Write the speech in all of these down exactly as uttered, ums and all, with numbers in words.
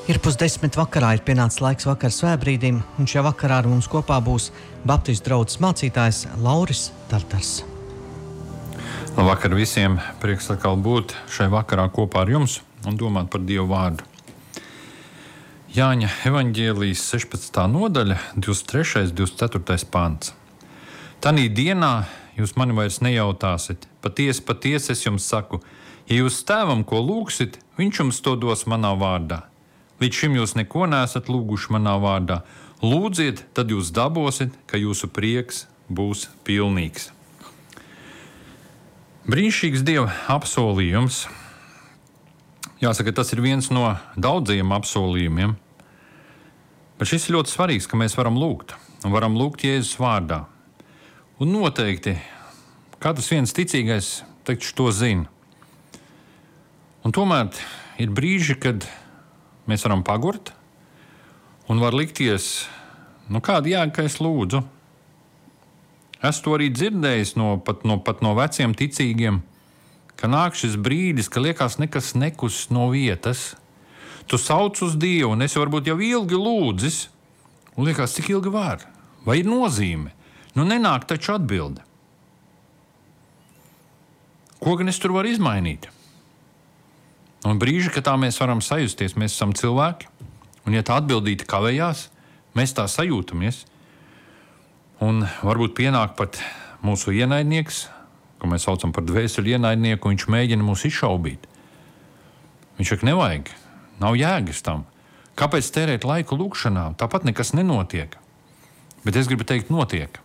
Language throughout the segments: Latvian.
Ir pusdesmit vakarā, ir pienācis laiks vakar svētbrīdim, un šajā vakarā ar mums kopā būs Baptistu draudzes mācītājs Lauris Tartars. Labvakar visiem! Prieks atkal būt šai vakarā kopā ar jums un domāt par Dievu vārdu. Jāņa evaņģēlijas sešpadsmitā nodaļa, divdesmit trešais, divdesmit ceturtais pants. Tanī dienā jūs mani vairs nejautāsiet. Patiesi, patiesi es jums saku, ja jūs tēvam ko lūgsit, viņš jums to dos manā vārdā. Līdz šim jūs neko neesat lūguši manā vārdā. Lūdziet, tad jūs dabosiet, ka jūsu prieks būs pilnīgs. Brīnišķīgs Dieva apsolījums. Jāsaka, tas ir viens no daudziem apsolījumiem. Bet šis ir ļoti svarīgs, ka mēs varam lūgt. Un varam lūgt Jēzus vārdā. Un noteikti katrs viens ticīgais taču to zina. Un tomēr ir brīži, kad mēs varam pagurt, un var likties, nu kāda jēga, ka es lūdzu. Es to arī dzirdējis no, pat, no, pat no veciem ticīgiem, ka nāk šis brīdis, ka liekas nekas nekus no vietas. Tu sauc uz Dievu, un es varbūt jau ilgi lūdzis, un liekas, cik ilgi var, vai ir nozīme. Nu nenāk taču atbilde. Ko gan es tur varu izmainīt? Un brīži, kad tā mēs varam sajusties, mēs esam cilvēki, un ja tā atbildīte kavējās, mēs tā sajūtamies. Un varbūt pienāk pat mūsu ienaidnieks, ko mēs saucam par dvēseli ienaidnieku, un viņš mēģina mūs izšaubīt. Viņš saka, nevajag, nav jēgas tam. Kāpēc tērēt laiku lūkšanā? Tāpat nekas nenotiek. Bet es gribu teikt, notiek.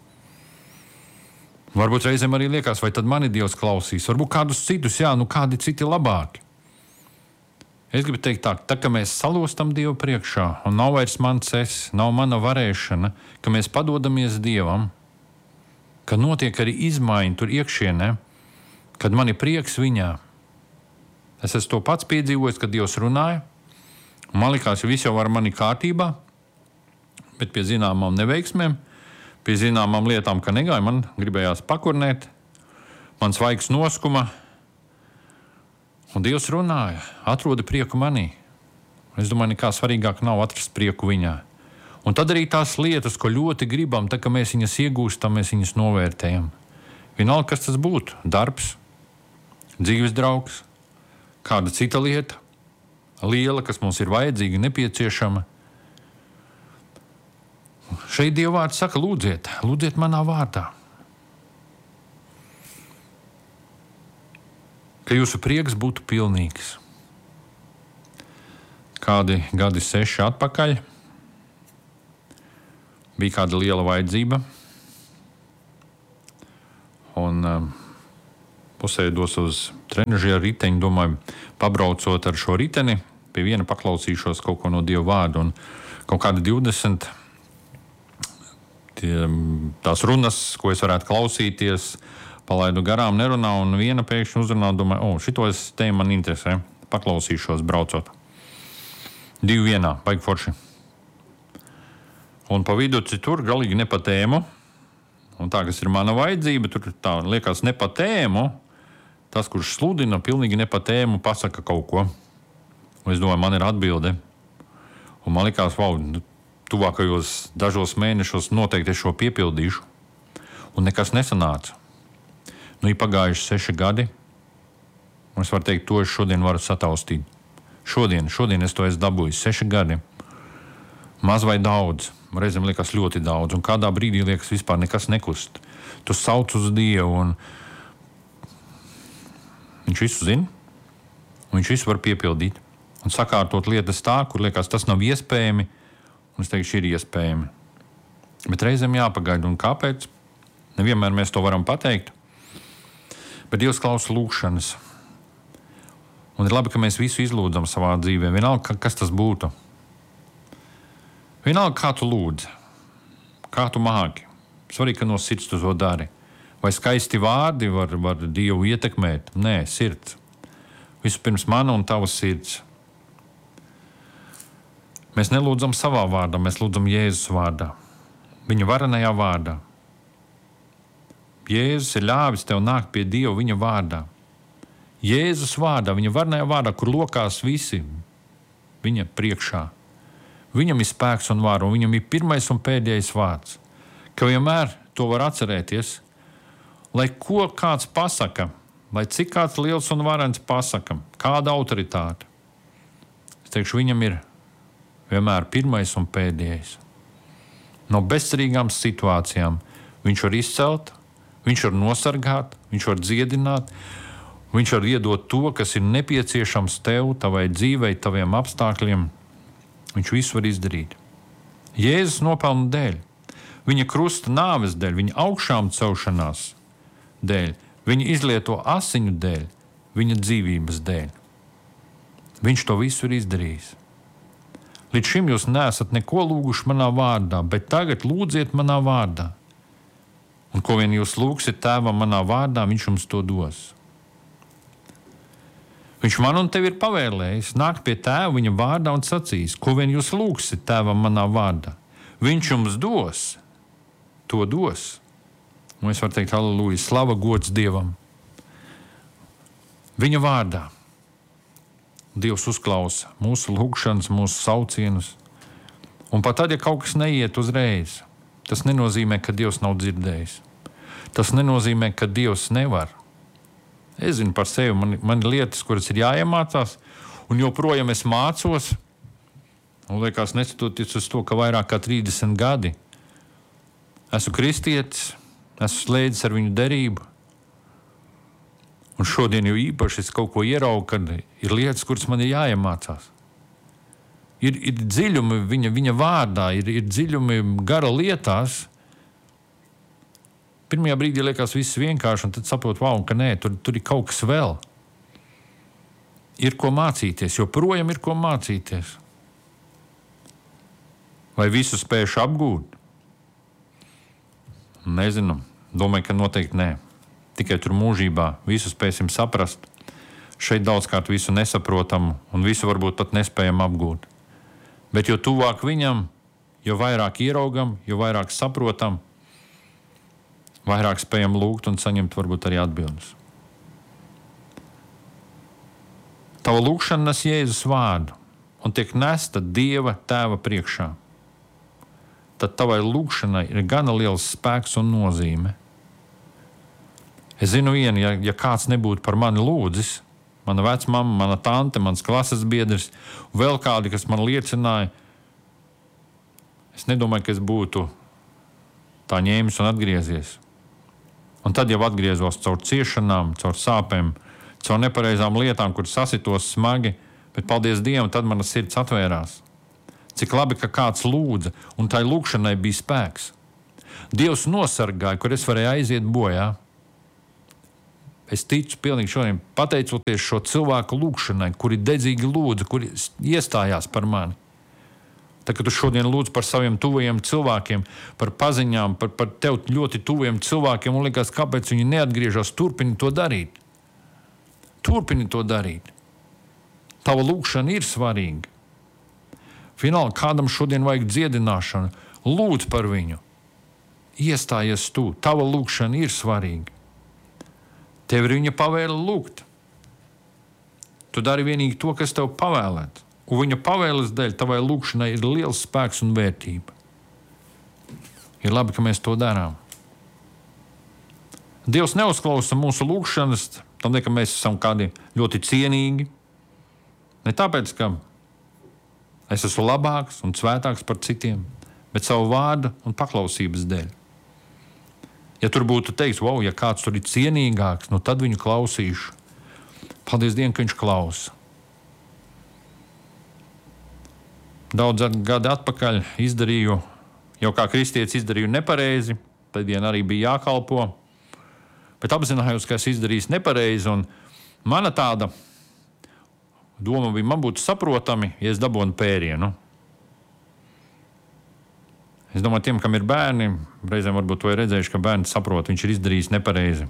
Varbūt reizēm arī liekas, vai tad mani Dievs klausīs, varbūt kādus citus, jā, nu kādi citi labāki. Es gribu teikt tā, tā, ka mēs salostam Dievu priekšā, un nav vairs mans es, nav mana varēšana, ka mēs padodamies Dievam, ka notiek arī izmaiņa tur iekšienē, kad man ir prieks viņā. Es esmu to pats piedzīvojis, kad Dievs runāja, un man likās, ka viss jau ar mani kārtībā, bet pie zināmām neveiksmēm, pie zināmām lietām, ka negāja, man gribējās pakurnēt, man svaigs noskuma, un Dievs runāja, atrodi prieku manī. Es domāju, nekā svarīgāk nav atrast prieku viņā. Un tad arī tās lietas, ko ļoti gribam, tā kā mēs viņas iegūstam, mēs viņas novērtējam. Vienalga, kas tas būtu, darbs, dzīves draugs, kāda cita lieta, liela, kas mums ir vajadzīga, nepieciešama. Šeit Dieva vārds saka, lūdziet, lūdziet manā vārdā. Ka jūsu prieks būtu pilnīgs. Kādi gadi seši atpakaļ bija kāda liela vajadzība, un um, pusēdos uz trenažera riteņu, domāju, pabraucot ar šo riteni, pie viena paklausīšos kaut ko no Dieva vārda, un kaut kādi divdesmit tie, tās runas, ko es varētu klausīties, palaidu garām, nerunā, un viena pēkšņi uzrunā, domāju, o, šito es tēmu man interesē, paklausīšos braucot. Divi vienā, baigi forši. Un pa vidu citur galīgi ne pa tēmu, un tā, kas ir mana vajadzība, tur tā liekas ne pa tēmu, tas, kurš sludina, pilnīgi ne pa tēmu, pasaka kaut ko. Un es domāju, man ir atbilde. Un man likās, wow, tuvākajos dažos mēnešos noteikti es šo piepildīšu. Un nekas nesanāca. Nu, ir pagājuši seši gadi, un es varu teikt, to es šodien varu sataustīt. Šodien, šodien es to esmu dabūjis, seši gadi. Maz vai daudz, reizēm liekas ļoti daudz, un kādā brīdī liekas vispār nekas nekust. Tu sauc uz Dievu, un viņš visu zina, un viņš visu var piepildīt. Un sakārtot lietas tā, kur liekas tas nav iespējami, un es teikšu, ir iespējami. Bet reizēm jāpagaida, un kāpēc? Nevienmēr mēs to varam pateikt. Bet Dievs klausa lūgšanas. Un ir labi, ka mēs visu izlūdzam savā dzīvē. Vienalga, kas tas būtu. Vienalga, kā tu lūdzi. Kā tu māki. Svarīgi, ka no sirds tu to dari. Vai skaisti vārdi var, var Dievu ietekmēt? Nē, sirds. Vispirms mana un tava sirds. Mēs nelūdzam savā vārdā, mēs lūdzam Jēzus vārdā. Viņa varenajā vārdā. Jēzus ir ļāvis tev nākt pie Dieva viņa vārdā. Jēzus vārdā, viņa varenajā vārdā, kur lokās visi viņa priekšā. Viņam ir spēks un vara, un viņam ir pirmais un pēdējais vārds. Ka vienmēr to var atcerēties, lai ko kāds pasaka, lai cik kāds liels un varens pasaka, kāda autoritāte. Es teikšu, viņam ir vienmēr pirmais un pēdējais. No bezcerīgām situācijām viņš var izcelt, viņš var nosargāt, viņš var dziedināt, viņš var iedot to, kas ir nepieciešams tev, tavai dzīvei, taviem apstākļiem. Viņš visu var izdarīt. Jēzus nopelnu dēļ, viņa krusta nāves dēļ, viņa augšām celšanās dēļ, viņa izlieto asiņu dēļ, viņa dzīvības dēļ. Viņš to visu ir izdarījis. Līdz šim jūs neesat neko lūguši manā vārdā, bet tagad lūdziet manā vārdā. Un ko vien jūs lūgsiet tēvam manā vārdā, viņš jums to dos. Viņš man un tevi ir pavēlējis nākt pie tēva viņa vārdā un sacīs, ko vien jūs lūgsiet tēvam manā vārdā. Viņš jums dos, to dos. Un es varu teikt, halleluja, slava gods Dievam. Viņa vārdā. Dievs uzklausa mūsu lūgšanas, mūsu saucienus. Un pat tad, ja kaut kas neiet uzreiz, tas nenozīmē, ka Dievs nav dzirdējis. Tas nenozīmē, ka Dievs nevar. Es zinu par sevi, man, man ir lietas, kuras ir jāiemācās, un joprojām es mācos. Un liekas, neskatoties uz to, ka vairāk kā trīsdesmit gadi esmu kristietis, esmu slēdzis ar viņu derību. Un šodien jau īpaši es kaut ko ieraugu, kad ir lietas, kuras man ir jāiemācās. Ir, ir dziļumi viņa, viņa vārdā, ir, ir dziļumi gara lietās. Pirmajā brīdī liekas viss vienkārši, un tad saprot, wow, ka nē, tur, tur ir kaut kas vēl. Ir ko mācīties, joprojām ir ko mācīties. Vai visu spējuši apgūt? Nezinu, domāju, ka noteikti nē. Tikai tur mūžībā visu spēsim saprast. Šeit daudzkārt visu nesaprotam, un visu varbūt pat nespējam apgūt. Bet jo tuvāk viņam, jo vairāk ieraugam, jo vairāk saprotam, vairāk spējam lūgt un saņemt varbūt arī atbildes. Tava lūgšana nes Jēzus vārdu un tiek nesta Dieva Tēva priekšā. Tad tavai lūgšanai ir gana liels spēks un nozīme. Es zinu vienu, ja, ja kāds nebūtu par mani lūdzis, mana vecmama, mana tante, mans klases biedrs, vēl kādi, kas man liecināja, es nedomāju, ka es būtu tā ņēmis un atgriezies. Un tad jau atgriezos caur ciešanām, caur sāpēm, caur nepareizām lietām, kur sasitos smagi, bet paldies Dievam, tad mana sirds atvērās. Cik labi, ka kāds lūdza, un tai lūgšanai bija spēks. Dievs nosargāja, kur es varēju aiziet bojā. Es ticu pilnīgi šodien, pateicoties šo cilvēku lūgšanai, kuri dedzīgi lūdza, kuri iestājās par mani. Tā, kad tu šodien lūdz par saviem tuvajiem cilvēkiem, par paziņām, par, par tev ļoti tuvajiem cilvēkiem, un liekas, kāpēc viņi neatgriežas, turpini to darīt. Turpini to darīt. Tava lūgšana ir svarīga. Vienalga, kādam šodien vajag dziedināšanu, lūdz par viņu. Iestājies tu, tava lūgšana ir svarīga. Tev ir viņa pavēle lūgt. Tu dari vienīgi to, kas tev pavēlēts. Un viņa pavēles dēļ tavai lūgšanai ir liels spēks un vērtība. Ir labi, ka mēs to darām. Dievs neuzklausa mūsu lūgšanas, tādēļ, ka mēs esam kādi ļoti cienīgi. Ne tāpēc, ka es esmu labāks un svētāks par citiem, bet savu vārdu un paklausības dēļ. Ja tur būtu teiks, wow, ja kāds tur ir cienīgāks, nu tad viņu klausīšu. Paldies Dievam, ka viņš klausa. Daudz gadu atpakaļ izdarīju, jau kā kristietis izdarīju nepareizi, tad vien arī bija jākalpo, bet apzinājos, ka es izdarīju nepareizi, un mana tāda doma bija, man būtu saprotami, ja es dabūnu pērienu. Es domāju, tiem, kam ir bērni, reizēm varbūt to ir redzējuši, ka bērni saprot, viņš ir izdarījis nepareizi.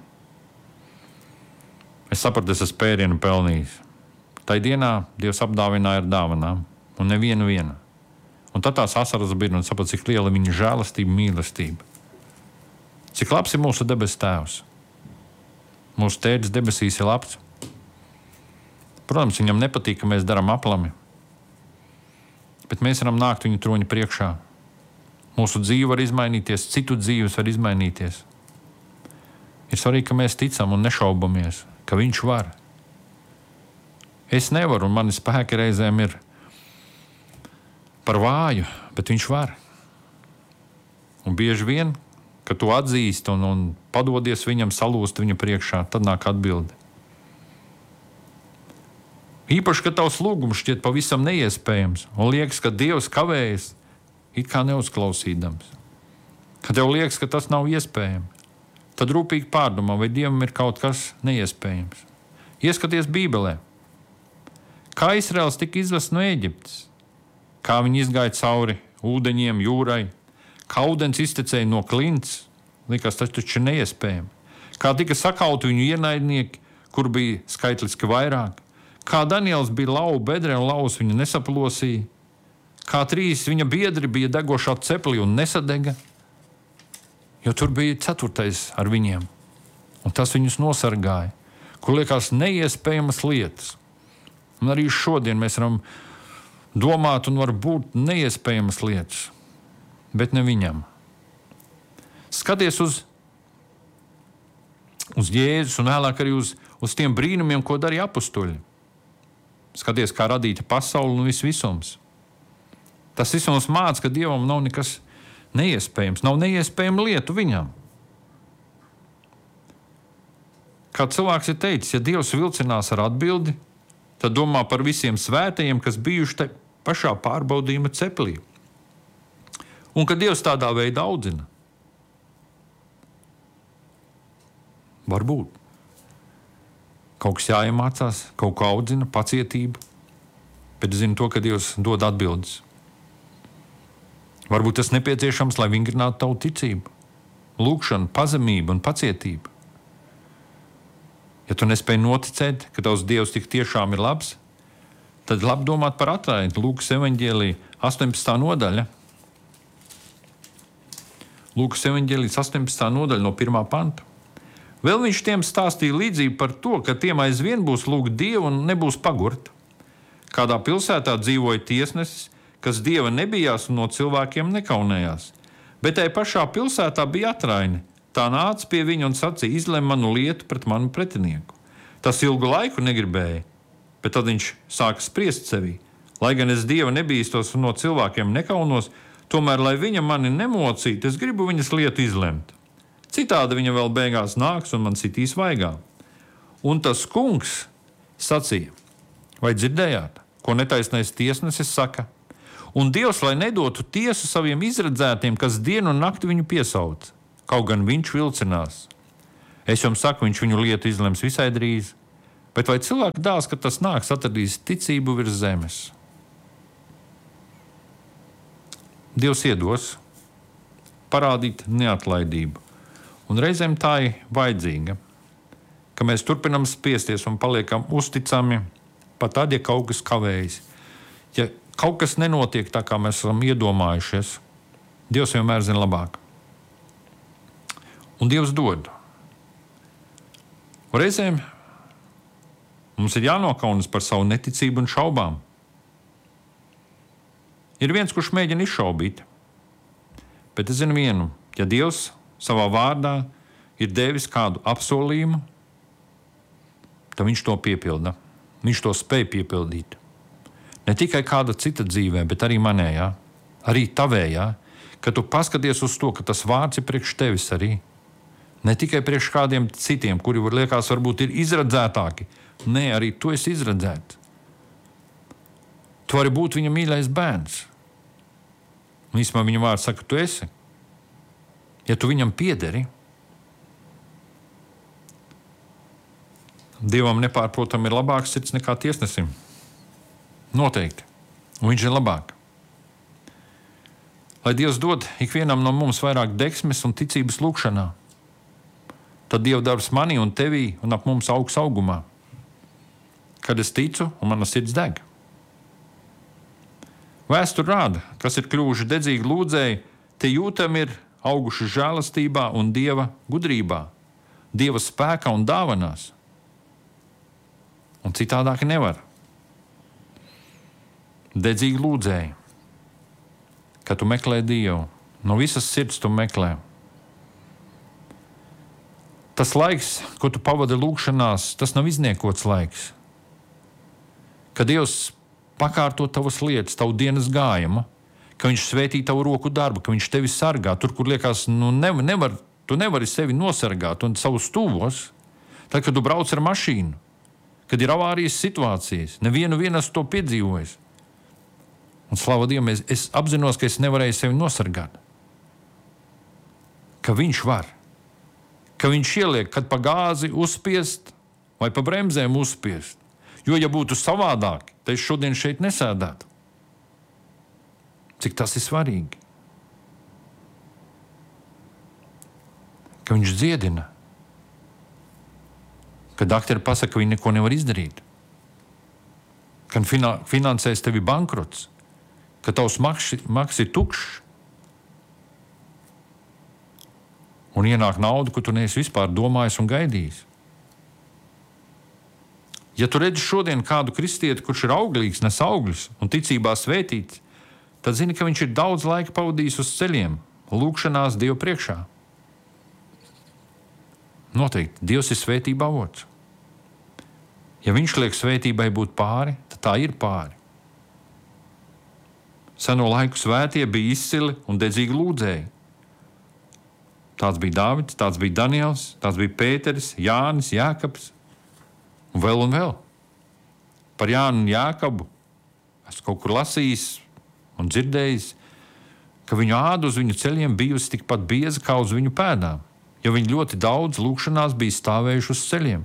Es sapratu, es esmu pērienu pelnījis. Tai dienā Dievs apdāvināja ar dāvanām, un nevienu vienu. Un tad tās asaras bija, un sapratu, cik liela viņa žēlastība, mīlestība. Cik labs ir mūsu debes tēvs. Mūsu tēvs debesīs ir labs. Protams, viņam nepatīk, ka mēs darām aplami. Bet mēs varam nākt viņa troņa priekšā. Mūsu dzīve var izmainīties, citu dzīves var izmainīties. Ir svarīgi, ka mēs ticam un nešaubamies, ka viņš var. Es nevaru, un mani spēki reizēm ir par vāju, bet viņš var. Un bieži vien, kad tu atzīst un, un padodies viņam, salūst viņa priekšā, tad nāk atbilde. Īpaši, kad tavs lūgums šķiet pavisam neiespējams un liekas, ka Dievs kavējas, it kā neuzklausīdams. Kad tev liekas, ka tas nav iespējams, tad rūpīgi pārdomā, vai Dievam ir kaut kas neiespējams. Ieskaties Bībelē. Kā Izraels tika izvests no Ēģiptes, kā viņi izgāja cauri ūdeņiem, jūrai, kā ūdens iztecēja no klints, likās, tas taču ir neiespējami. Kā tika sakauti viņu ienaidnieki, kur bija skaitliski vairāk, kā Daniels bija lauva bedrē un lauvas viņu nesaplosīja, kā trīs viņa biedri bija degošā ceplī un nesadega, jo tur bija ceturtais ar viņiem, un tas viņus nosargāja, kur liekas neiespējamas lietas. Un arī šodien mēs varam domāt un var būt neiespējamas lietas, bet ne viņam. Skaties uz, uz Jēzus un vēlāk arī uz, uz tiem brīnumiem, ko darīja apustuļi. Skaties, kā radīta pasaule un viss visums. Tas visums māca, ka Dievam nav nekas neiespējams, nav neiespējama lietu viņam. Kā cilvēks ir teicis, ja Dievs vilcinās ar atbildi, tad domā par visiem svētajiem, kas bijuši te pašā pārbaudījuma ceplī. Un ka Dievs tādā veidā audzina. Varbūt. Kaut kas jāiemācās, kaut kā audzina, pacietība, bet zinu to, ka Dievs dod atbildes. Varbūt tas nepieciešams, lai vingrinātu tavu ticību, lūgšanu, pazemību un pacietību. Ja tu nespēji noticēt, ka tavs Dievs tik tiešām ir labs, tad labi domāt par atraidi. Lūkas evaņģēlija astoņpadsmitā nodaļa. Lūkas evaņģēlijas astoņpadsmitā nodaļa no pirmā panta. Vēl viņš tiem stāstīja līdzību par to, ka tiem aizvien būs lūgt Dievu un nebūs pagurt. Kādā pilsētā dzīvoja tiesnesis, kas Dieva nebijās un no cilvēkiem nekaunējās. Bet tai pašā pilsētā bija atraini. Tā nāca pie viņa un sacīja, izlem manu lietu pret manu pretinieku. Tas ilgu laiku negribēja, bet tad viņš sāka spriest sevī. Lai gan es Dieva nebīstos un no cilvēkiem nekaunos, tomēr, lai viņa mani nemocītu, es gribu viņas lietu izlemt. Citādi viņa vēl beigās nāks un man sitīs vaigā. Un tas kungs sacīja, vai dzirdējāt, ko netaisnais tiesnesis saka? Un Dievs, lai nedotu tiesu saviem izredzētiem, kas dienu un nakti viņu piesauc. Kaut gan viņš vilcinās. Es jums saku, viņš viņu lietu izlems visai drīz, bet vai cilvēka dēls, kad tas nāks, atradīs ticību virs zemes? Dievs iedos parādīt neatlaidību, un reizēm tā ir vajadzīga, ka mēs turpinam spiesties un paliekam uzticami, pat tad, ja kaut kas kavējas. Ja kaut kas nenotiek tā, kā mēs esam iedomājušies, Dievs vienmēr zina labāk. Un Dievs dod. Un reizēm mums ir jānokaunas par savu neticību un šaubām. Ir viens, kurš mēģina izšaubīt, bet es zinu vienu, ja Dievs savā vārdā ir devis kādu apsolījumu, tad viņš to piepilda. Viņš to spēj piepildīt. Ne tikai kāda cita dzīvē, bet arī manējā, arī tavējā, ka tu paskaties uz to, ka tas vārds ir priekš tevis arī. Ne tikai priekš kādiem citiem, kuri var liekas varbūt ir izradzētāki. Nē, arī tu esi izradzēts. Tu vari būt viņa mīļais bērns. Un īstenībā viņa vārds saka, tu esi. Ja tu viņam piederi, Dievam nepārprotam ir labāks sirds nekā tiesnesim. Noteikti. Un viņš ir labāk. Lai Dievs dod ikvienam no mums vairāk deksmes un ticības lūgšanā, tad Dieva darbs manī un tevī un ap mums augs augumā, kad es ticu un mana sirds deg. Vēsture rāda, kas ir kļuvuši dedzīgi lūdzēji, te jūtami ir auguši žēlastībā un Dieva gudrībā, Dieva spēkā un dāvanās. Un citādāk nevar. Dedzīgi lūdzēji, ka tu meklē Dievu. No visas sirds tu meklē. Tas laiks, ko tu pavadi lūkšanās, tas nav izniekots laiks. Kad Dievs pakārto tavas lietas, tavu dienas gājumu, ka viņš svētī tavu roku darbu, ka viņš tevi sargā tur, kur liekas, nu nevar, nevar, tu nevari sevi nosargāt un savus tuvos, tad, kad tu brauc ar mašīnu, kad ir avārijas situācijas, nevienu vien esmu to piedzīvojis. Un slava Dievam, es, es apzinos, ka es nevarēju sevi nosargāt. Ka viņš var. Ka viņš ieliek, kad pa gāzi uzspiest vai pa bremzēm uzspiest. Jo, ja būtu savādāk, tad es šodien šeit nesēdētu. Cik tas ir svarīgi? Ka viņš dziedina. Ka doktori pasaka, ka viņi neko nevar izdarīt. Ka finansēs tevi bankrots. Ka tavs maks, maks ir tukšs. Un ienāk nauda, ko tu neesi vispār domājis un gaidījis. Ja tu redzi šodien kādu kristieti, kurš ir auglīgs, nes augļus un ticībā svētīts, tad zini, ka viņš ir daudz laika pavadījis uz ceļiem, lūkšanās Dievu priekšā. Noteikti, Dievs ir svētība avots. Ja viņš liek svētībai būt pāri, tad tā ir pāri. Seno laiku svētie bija izcili un dedzīgi lūdzēji. Tāds bija Dāvids, tāds bija Daniels, tāds bija Pēteris, Jānis, Jākabs un vēl un vēl. Par Jānu un Jākabu esmu kaut kur lasījis un dzirdējis, ka viņu āda uz viņu ceļiem bijusi tikpat bieza kā uz viņu pēdām, jo viņi ļoti daudz lūkšanās bija stāvējuši uz ceļiem.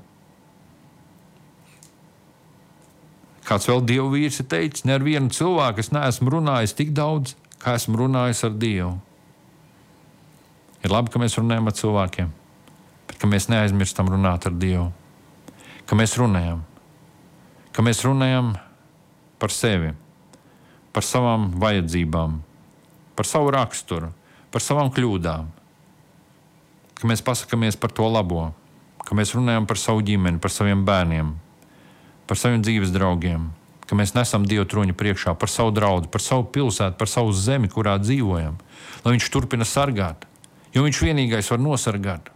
Kāds vēl Dievu vīrs ir teicis, ne ar vienu cilvēku es neesmu runājis tik daudz, kā esmu runājis ar Dievu. Ir labi, ka mēs runājam ar cilvēkiem, bet ka mēs neaizmirstam runāt ar Dievu. Ka mēs runājam. Ka mēs runājam par sevi, par savām vajadzībām, par savu raksturu, par savām kļūdām. Ka mēs pasakamies par to labo. Ka mēs runājam par savu ģimeni, par saviem bērniem, par saviem dzīves draugiem. Ka mēs nesam Dievu troņa priekšā par savu draudu, par savu pilsētu, par savu zemi, kurā dzīvojam. Lai viņš turpina sargāt. Jo viņš vienīgais var nosargāt.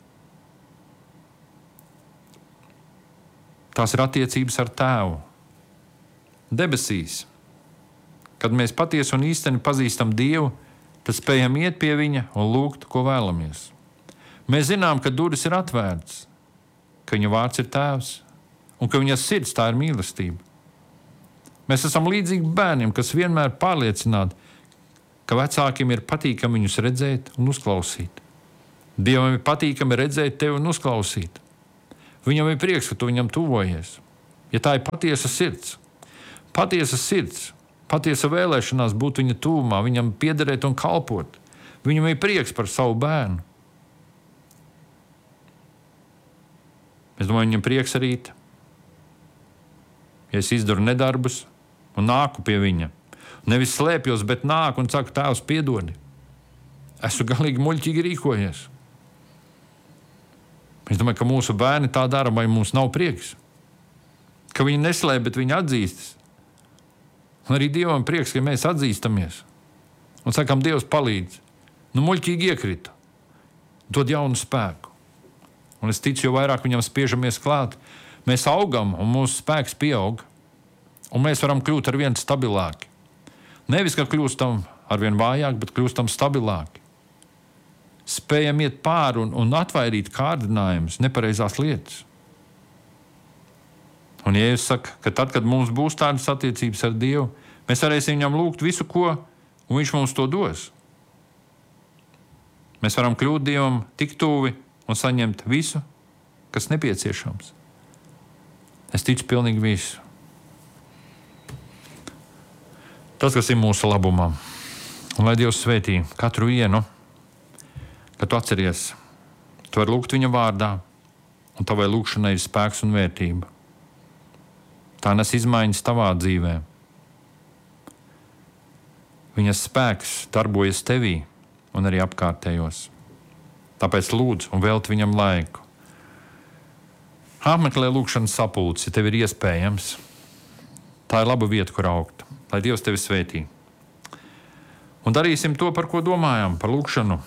Tās ir attiecības ar Tēvu. Debesīs. Kad mēs patiesi un īsteni pazīstam Dievu, tad spējam iet pie viņa un lūgt, ko vēlamies. Mēs zinām, ka durvis ir atvērtas, ka viņa vārds ir Tēvs un ka viņa sirds tā ir mīlestība. Mēs esam līdzīgi bērniem, kas vienmēr pārliecināti, ka vecākiem ir patīkami viņus redzēt un uzklausīt. Dievam ir patīkami redzēt tevi un uzklausīt. Viņam ir prieks, ka tu viņam tuvojies. Ja tā ir patiesa sirds, patiesa sirds, patiesa vēlēšanās būt viņa tuvumā, viņam piederēt un kalpot. Viņam ir prieks par savu bērnu. Es domāju, viņam prieks arī, ja es izdaru nedarbus un nāku pie viņa. Nevis slēpjos, bet nāku un saku, Tēvs, piedodi. Esmu galīgi muļķīgi rīkojies. Es domāju, ka mūsu bērni tā dara, vai mums nav prieks. Ka viņi neslēp, bet viņi atzīstas. Un arī Dievam prieks, ka mēs atzīstamies. Un sakam, Dievs palīdz. Nu, muļķīgi iekrita. Dod jaunu spēku. Un es ticu, jo vairāk viņam spiežamies klāt, mēs augam un mūsu spēks pieaug. Un mēs varam kļūt ar vien stabilāki. Nevis, ka kļūstam ar vien vājāk, bet kļūstam stabilāki. Spējam iet pāri un, un atvairīt kārdinājumus, nepareizās lietas. Un Jēzus saka, ka tad, kad mums būs tādas attiecības ar Dievu, mēs varēsim viņam lūgt visu, ko, un viņš mums to dos. Mēs varam kļūt Dievam tik tuvi un saņemt visu, kas nepieciešams. Es ticu pilnīgi visu. Tas, kas ir mūsu labumā. Un lai Dievs svētī katru vienu, kad tu atceries, tu vari lūgt viņa vārdā, un tavai lūgšanai ir spēks un vērtība. Tā nes izmaiņas tavā dzīvē. Viņas spēks darbojas tevī un arī apkārtējos. Tāpēc lūdzu un velti viņam laiku. Apmeklē lūgšanas sapulci, ja tev ir iespējams. Tā ir laba vieta, kur augt. Lai Dievs tevi svētī. Un darīsim to, par ko domājām, par lūkšanu.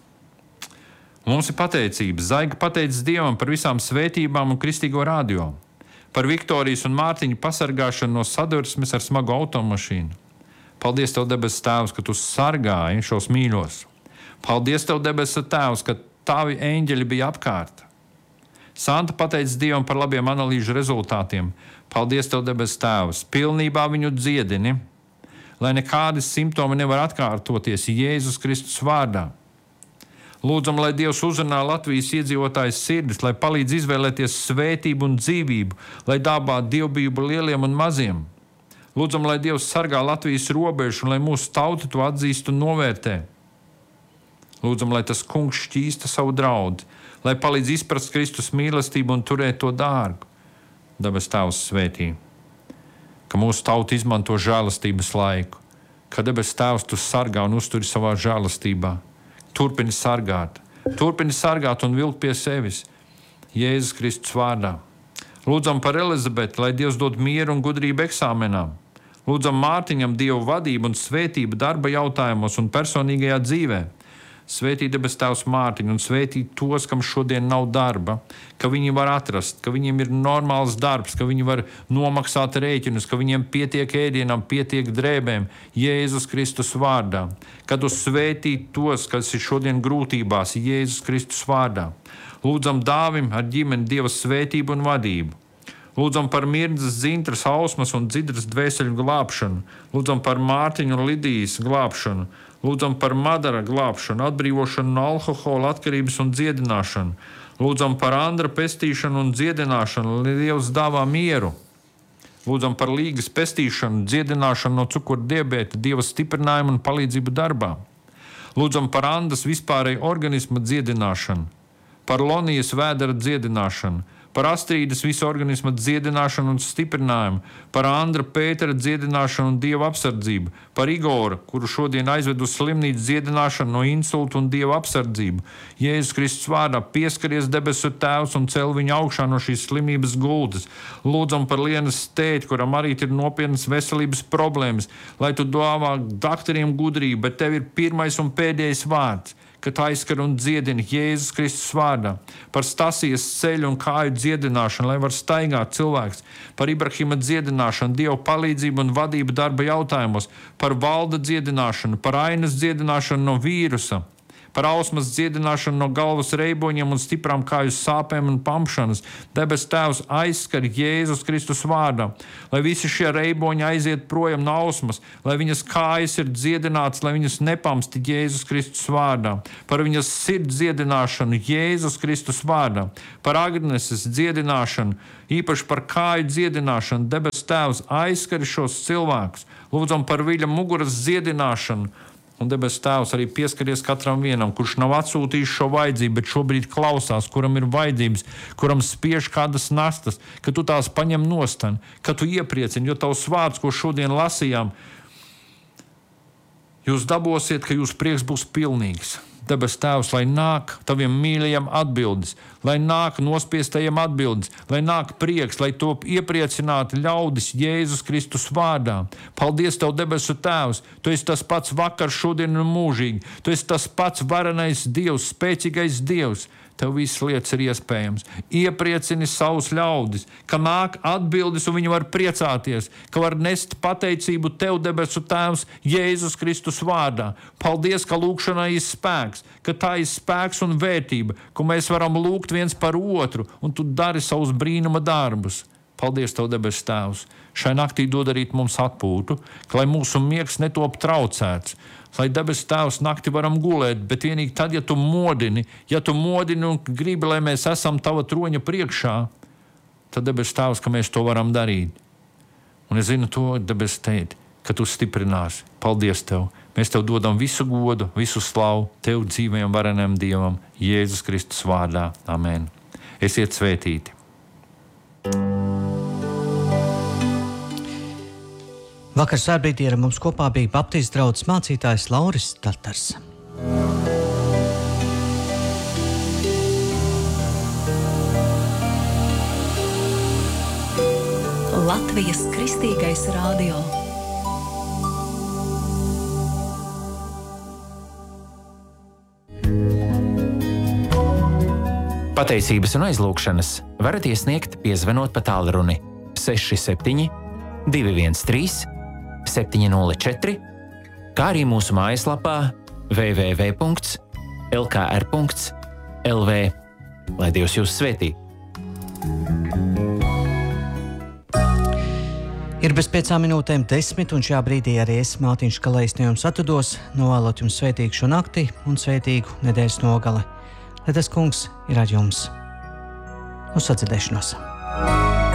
Mums ir pateicība. Zaiga pateicis Dievam par visām svētībām un kristīgo radio, par Viktorijas un Mārtiņa pasargāšanu no sadursmes ar smagu automašīnu. Paldies Tev, debes Tēvs, ka Tu sargāji šos mīļos. Paldies Tev, debes Tēvs, ka Tavi eņģeļi bija apkārt. Santa pateicis Dievam par labiem analīžu rezultātiem. Paldies Tev, debes Tēvs, pilnībā viņu dziedini, lai nekādi simptomi nevar atkārtoties Jēzus Kristus vārdā. Lūdzam, lai Dievs uzrunā Latvijas iedzīvotājus sirdis, lai palīdz izvēlēties svētību un dzīvību, lai dāvātu dievbijību lieliem un maziem. Lūdzam, lai Dievs sargā Latvijas robežu un lai mūsu tauta to atzīst un novērtē. Lūdzam, lai tas kungs šķīsta savu draudu, lai palīdz izprast Kristus mīlestību un turēt to dārgu. Debes Tēvs svētī, ka mūsu tauta izmanto žēlastības laiku, ka debes Tēvs Tu sargā un uzturi savā žēlastībā. Turpini sargāt, turpini sargāt un vilkt pie sevis Jēzus Kristus vārdā. Lūdzam par Elizabeti, lai Dievs dod mieru un gudrību eksāmenā. Lūdzam Mārtiņam Dievu vadību un svētību darba jautājumos un personīgajā dzīvē. Svētī debes Tēvs Mārtiņu un svētī tos, kam šodien nav darba, ka viņi var atrast, ka viņiem ir normāls darbs, ka viņi var nomaksāt rēķinus, ka viņiem pietiek ēdienam, pietiek drēbēm Jēzus Kristus vārdā. Kad Tu svētī tos, kas ir šodien grūtībās Jēzus Kristus vārdā. Lūdzam Dāvim ar ģimeni Dieva svētību un vadību. Lūdzam par Mirdzas, Dzintras, Ausmas un Dzidras dvēseļu glābšanu. Lūdzam par Mārtiņu un Lidijas glābšanu. Lūdzam par Madara glābšanu, atbrīvošanu no alkohola atkarības un dziedināšanu. Lūdzam par Andra pestīšanu un dziedināšanu, lai Dievs dāvā mieru. Lūdzam par Līgas pestīšanu, dziedināšanu no cukura diabēta, Dieva stiprinājumu un palīdzību darbā. Lūdzam par Andas vispārēju organisma dziedināšanu, par Lonijas vēdera dziedināšanu, par Astrīdas visu organisma dziedināšanu un stiprinājumu, par Andra Pētera dziedināšanu un Dieva apsardzību, par Igora, kuru šodien aizved uz slimnīcu dziedināšanu no insulta un Dieva apsardzību. Jēzus Kristus vārdā pieskaries debesu Tēvs un cel viņu augšā no šīs slimības gultas. Lūdzam par Lienas tēti, kuram arī ir nopietnas veselības problēmas, lai Tu dāvā daktariem gudrību, bet Tev ir pirmais un pēdējais vārds, ka Tā aizskar un dziedina Jēzus Kristus vārdā, par Stasijas ceļu un kāju dziedināšanu, lai var staigāt cilvēks, par Ibrahima dziedināšanu, Dieva palīdzību un vadību darba jautājumos, par Valda dziedināšanu, par Ainas dziedināšanu no vīrusa, par Ausmas dziedināšanu no galvas reiboņiem un stiprām kāju sāpēm un pampšanas. Debes Tēvs aizskar Jēzus Kristus vārdā, lai visi šie reiboņi aiziet projām no Ausmas, lai viņas kājas ir dziedinātas, lai viņas nepamsti Jēzus Kristus vārdā, par viņas sirds dziedināšanu Jēzus Kristus vārdā, par Agneses dziedināšanu, īpaši par kāju dziedināšanu. Debes Tēvs aizskari šos cilvēkus. Lūdzam par Viļa muguras dziedināšanu. Un debes Tēvs arī pieskaries katram vienam, kurš nav atsūtījis šo vajadzību, bet šobrīd klausās, kuram ir vajadzības, kuram spiež kādas nastas, ka Tu tās paņem nostan, ka Tu iepriecini, jo Tavs vārds, ko šodien lasījām, jūs dabosiet, ka jūsu prieks būs pilnīgs. Debes Tēvs, lai nāk Taviem mīļajiem atbildes, lai nāk nospiestajiem atbildes, lai nāk prieks, lai top iepriecināti ļaudis Jēzus Kristus vārdā. Paldies Tev, debesu Tēvs, Tu esi tas pats vakar, šodien un mūžīgi. Tu esi tas pats varenais Dievs, spēcīgais Dievs. Tev visas lietas ir iespējams. Iepriecini savus ļaudis, ka nāk atbildes un viņi var priecāties, ka var nest pateicību Tev, debesu Tēvs, Jēzus Kristus vārdā. Paldies, ka lūkšanai ir spēks, ka tā ir spēks un vērtība, ka mēs varam lūgt viens par otru un Tu dari savus brīnuma darbus. Paldies Tev, debes Tēvs. Šai naktī dod arī mums atpūtu, ka lai mūsu miegs netop traucēts, lai debes Tēvs nakti varam gulēt, bet vienīgi tad, ja Tu modini, ja Tu modini un gribi, lai mēs esam Tava troņa priekšā, tad debes Tēvs, ka mēs to varam darīt. Un es zinu to, debes Tēti, ka Tu stiprināsi. Paldies Tev. Mēs Tev dodam visu godu, visu slavu Tev dzīvajam varenam Dievam, Jēzus Kristus vārdā. Amen. Esiet svētīti. Vakar svētbrīdī ar mums kopā bija Baptistu draudzes mācītājs Lauris Tatars. Latvijas Kristīgais radio. Pateicības un aizlūgšanas varat iesniegt, piezvanot pa tālruni seši septiņi, divi viens trīs, septiņi nulle četri, kā arī mūsu mājaslapā w w w punkts l k r punkts l v. Lai Dievs jūs svētī! Ir bez piecām minūtēm desmit, un šajā brīdī arī es, Mātiņš Kalējs, no jums atvados, novēlot jums svētīgu šo nakti un svētīgu nedēļas nogali. Lai tas Kungs ir ar jums. Uz sadzirdēšanos!